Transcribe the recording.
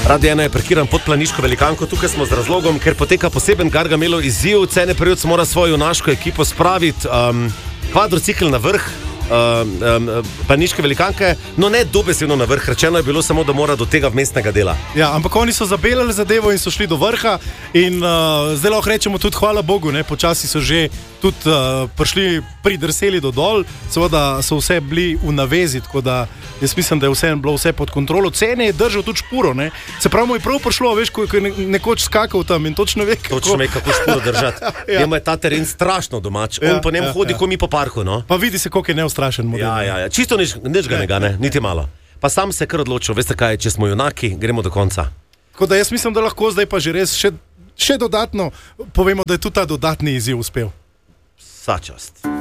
Radio 1 je parkiran pod Planiško velikanko, tukaj smo z razlogom, ker poteka poseben Gargamelo izziv. Cene Prevc mora svojo junaško ekipo spraviti kvadrocikl na vrh Planiške velikanke, no ne dobesedno na vrh, rečeno je bilo samo, da mora do tega vmesnega dela. Ja, ampak oni so zabelali zadevo in so šli do vrha in zdaj lahko rečemo tudi hvala Bogu, ne, počasi so že tudi prišli, pridrseli do dol, seveda so vse bili v navezi, tako da jaz mislim, da je bilo vse pod kontrolo. Cene je držal tudi špuro, ne. Se pravi, mu je prav prišlo, veš, ko je nekoč skakal tam in točno ve, kako špuro držati. Ja. Njemu je ta teren strašno domač, on po njem hodi, ko mi po parku, no. Pa vidi se, koliko je neustrašen model. Ja. Čisto nič ga ne, niti malo. Pa sam se kar odločil, veste kaj, če smo junaki, gremo do konca. Tako da jaz mislim, da lahko zdaj pa že res še dodatno povemo, da je tudi ta dodatni izziv uspel. Vsa čast.